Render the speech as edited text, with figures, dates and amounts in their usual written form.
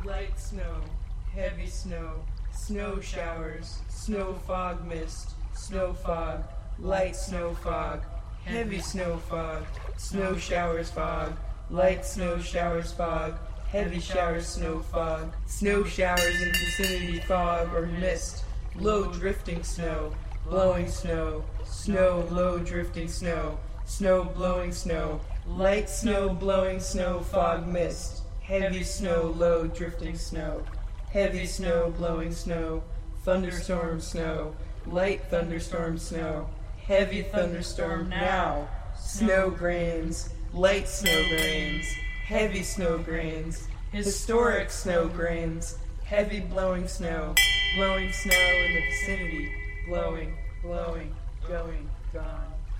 light snow, heavy snow, snow showers, snow fog mist, snow fog, light snow fog, heavy snow fog, snow showers fog, light snow showers fog, heavy showers snow fog, snow showers in vicinity fog or mist, low drifting snow, blowing snow, snow low drifting snow, snow blowing snow, light snow blowing snow fog mist, heavy snow low drifting snow, heavy snow blowing snow, thunderstorm snow, light thunderstorm snow, heavy thunderstorm now, snow grains, light snow grains, heavy snow grains, historic snow grains, heavy blowing snow in the vicinity, blowing, blowing, going, gone.